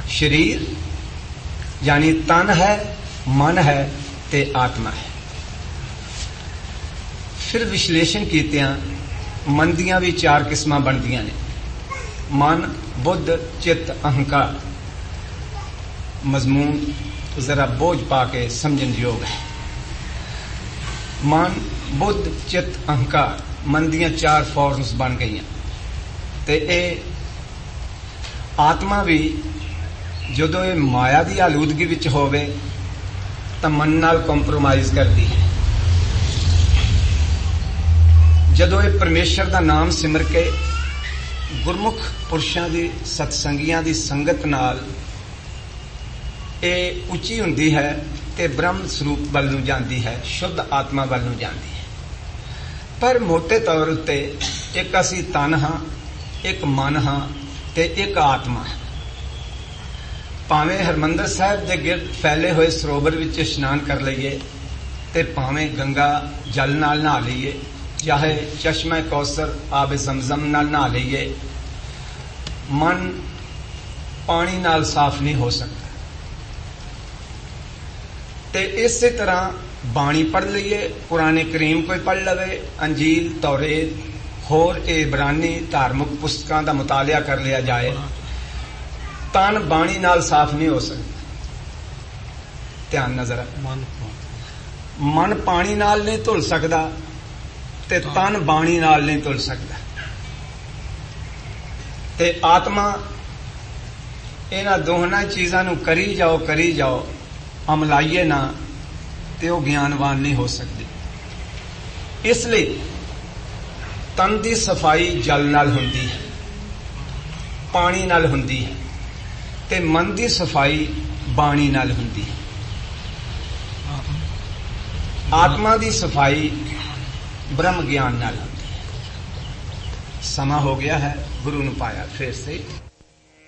शरीर यानी तन है, मन है ते आत्मा है। फिर विश्लेषण कीतियां मन दियां भी 4 किस्मां बनदियां ने। मन, बुद्ध, चित्त, अहंकार। मजमून जरा बोझ पाके समझन योग है। मन, बुद्ध, चित्त, अहंकार मन दियां 4 फॉर्म्स बन गई ते आत्मा भी जदों ये माया की आलूदगी विच होवे तां मन नाल कंप्रोमाइज करती है। जदों ये परमेश्वर का नाम सिमर के गुरमुख पुरुषों की सत्संगियां की संगत नाल ये उच्ची हुंदी है ते ब्रह्म स्वरूप वल नूं जांदी है, शुद्ध आत्मा वल नूं जांदी है। पर मोटे तौर उत्ते एक असी तन हां, एक मन हां ते एक आत्मा है। भावें हरमंदर साहिब दे गिरद फैले हुए सरोवर विच इशनान कर लईए ते भावें गंगा जल नाल नहा लईए, चाहे चश्मा कौसर आबे जमजम नाल नहा लईए, मन पानी नाल साफ नहीं हो सकता। ते इस तरह बाणी पढ़ लईए, कुरान करीम कोई पढ़ लवे, अंजील, तौरेत, होर इबरानी धार्मिक पुस्तकां दा मुतालिया कर लिया जाए, तन बाणी नाल साफ नहीं हो सकता। ध्यान नजर मन पानी नाल नहीं धुल सकता ते तन बाणी नाल नहीं धुल सकता। ते आत्मा इन्हां दोहां चीज़ां नूं करी जाओ अमलाइए ना ते वो ज्ञानवान नहीं हो सकती। इसलिए तन की सफाई जल नाल हुंदी है, पानी नाल हुंदी है ते मन की सफाई बाणी नाल हुंदी है। आत्मा की सफाई ब्रह्म ज्ञान नाल हुंदी है। समा हो गया है, गुरु नूं पाया फिर से।